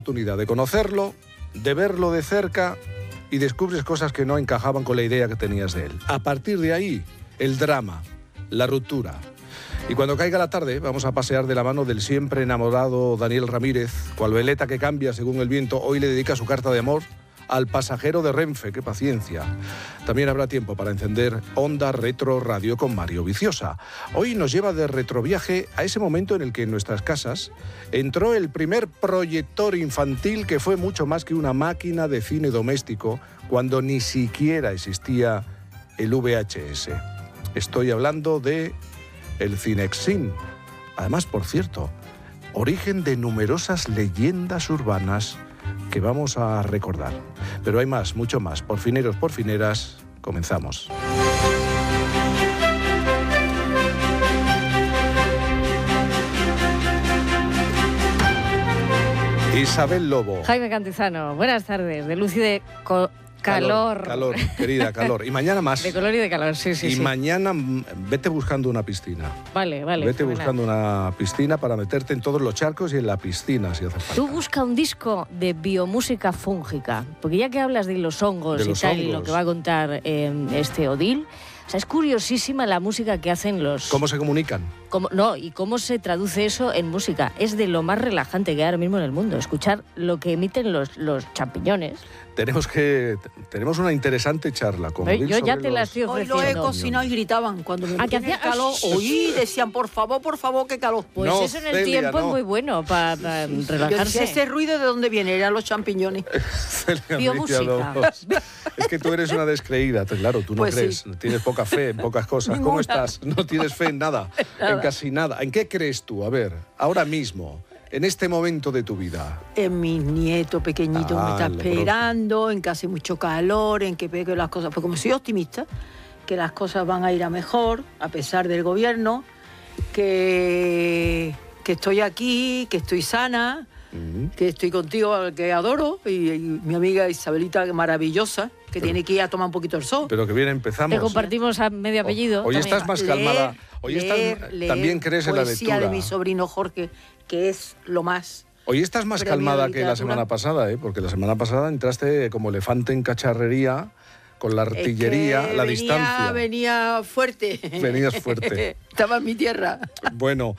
Oportunidad de conocerlo, de verlo de cerca y descubres cosas que no encajaban con la idea que tenías de él. A partir de ahí, el drama, la ruptura. Y cuando caiga la tarde, vamos a pasear de la mano del siempre enamorado Daniel Ramírez, cual veleta que cambia según el viento. Hoy le dedica su carta de amor al pasajero de Renfe. ¡Qué paciencia! También habrá tiempo para encender Onda Retro Radio con Mario Viciosa. Hoy nos lleva de retroviaje a ese momento en el que en nuestras casas entró el primer proyector infantil, que fue mucho más que una máquina de cine doméstico, cuando ni siquiera existía el VHS. Estoy hablando de el Cinexin. Además, por cierto, origen de numerosas leyendas urbanas que vamos a recordar. Pero hay más, mucho más. Por fineros, por fineras, comenzamos. Isabel Lobo. Jaime Cantizano, buenas tardes. De luz y de calor. Calor, querida, calor. Y mañana más. De color y de calor, sí. Y mañana vete buscando una piscina. Vale. Vete buscando una piscina para meterte en todos los charcos y en la piscina, si hace falta. Tú busca un disco de biomúsica fúngica, porque ya que hablas de los hongos y tal, y lo que va a contar este Odil, o sea, es curiosísima la música que hacen los... ¿Cómo se comunican? Y cómo se traduce eso en música. Es de lo más relajante que hay ahora mismo en el mundo, escuchar lo que emiten los champiñones. Tenemos una interesante charla con Odil. Yo ya te la estoy ofreciendo. Hoy los he cocinado y gritaban cuando me metían el calor. Oí, decían, por favor, qué calor. Pues no, eso en el Celia, tiempo es muy bueno para relajarse. ¿Ese ruido de dónde viene? Eran los champiñones. Biomúsica. Es que tú eres una descreída, claro, tú no pues crees, sí. Tienes poca fe en pocas cosas. ¿Cómo estás? No tienes fe en nada, en casi nada. ¿En qué crees tú? A ver, ahora mismo, en este momento de tu vida. En mi nieto pequeñito me está esperando, en que hace mucho calor, en que veo que las cosas... Pues como soy optimista, que las cosas van a ir a mejor, a pesar del gobierno, que estoy aquí, que estoy sana, que estoy contigo, que adoro, y mi amiga Isabelita, maravillosa, que tiene que ir a tomar un poquito el sol. Pero que bien empezamos. Que compartimos a medio apellido. Hoy estás más calmada. Hoy también crees en la lectura. De mi sobrino Jorge, que es lo más. Hoy estás más calmada que la semana pasada, porque la semana pasada entraste como elefante en cacharrería, con la artillería, la distancia. Venía fuerte. Venías fuerte. Estaba en mi tierra. Bueno,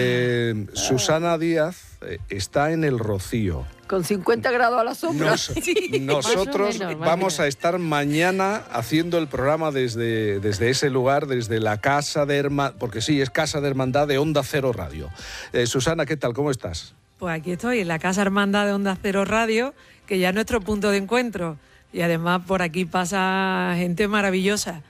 Susana Díaz está en el Rocío. Con 50 grados a la sombra. Nosotros vamos a estar mañana haciendo el programa desde ese lugar, desde la Casa de Hermandad, porque sí, es Casa de Hermandad de Onda Cero Radio. Susana, ¿qué tal? ¿Cómo estás? Pues aquí estoy, en la Casa Hermandad de Onda Cero Radio, que ya es nuestro punto de encuentro. Y además por aquí pasa gente maravillosa.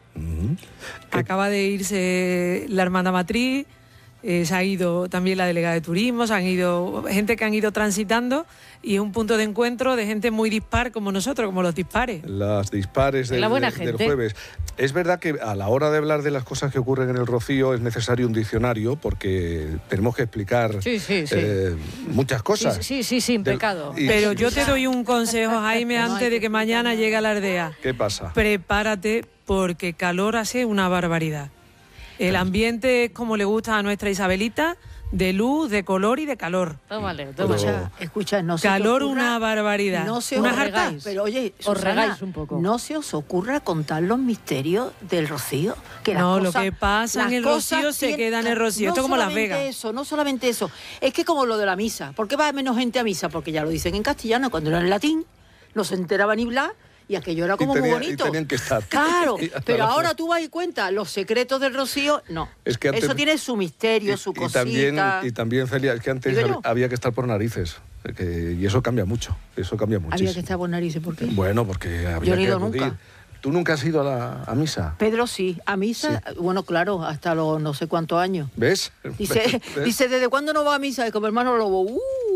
Acaba de irse la Hermandad Matriz, se ha ido también la delegada de turismo, se han ido gente que han ido transitando, y es un punto de encuentro de gente muy dispar como nosotros, como los dispares. Las dispares del jueves. Es verdad que a la hora de hablar de las cosas que ocurren en el Rocío es necesario un diccionario, porque tenemos que explicar muchas cosas. Sí, sin pecado. Pero yo te doy un consejo, Jaime, antes de que mañana llegue a la aldea. ¿Qué pasa? Prepárate, porque calor hace una barbaridad. El ambiente es como le gusta a nuestra Isabelita, de luz, de color y de calor. Tómale. Escucha, no se calor ocurra, una barbaridad. No se una os jarta. Pero oye, os regáis un poco. No se os ocurra contar los misterios del Rocío. Lo que pasa en el Rocío se queda en el Rocío. Esto es como Las Vegas. No solamente eso. Es que como lo de la misa. ¿Por qué va menos gente a misa? Porque ya lo dicen en castellano, cuando era en latín, no se enteraba ni bla. Y aquello era como muy bonito. Y tenían que estar. Claro, pero ahora tú vas y cuentas los secretos del Rocío. No, es que antes, eso tiene su misterio, su cosita. Y también, Celia, es que antes había que estar por narices. Y eso cambia mucho. Eso cambia muchísimo. Había que estar por narices, ¿por qué? Bueno, porque había Yo no he ido acudir. Nunca. ¿Tú nunca has ido a misa? Pedro sí, a misa, sí. Bueno, claro, hasta los no sé cuántos años. ¿Ves? Dice, ¿desde cuándo no va a misa? Y como hermano Lobo,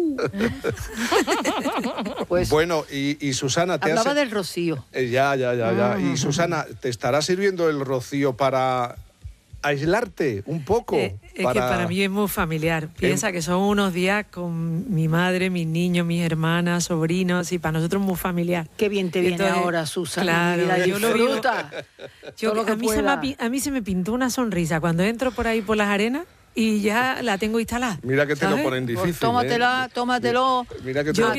Pues, bueno, y Susana... Hablaba del Rocío. Ya. Y Susana, ¿te estará sirviendo el Rocío para aislarte un poco? Es que para mí es muy familiar. Piensa que son unos días con mi madre, mis niños, mis hermanas, sobrinos, y para nosotros es muy familiar. Qué bien te viene ahora, Susana. Claro, yo lo vivo. A mí se me pintó una sonrisa. Cuando entro por ahí por las arenas, y ya la tengo instalada. Mira que te ¿sabes? lo ponen difícil. Pues tómatelo. Mira que te Yo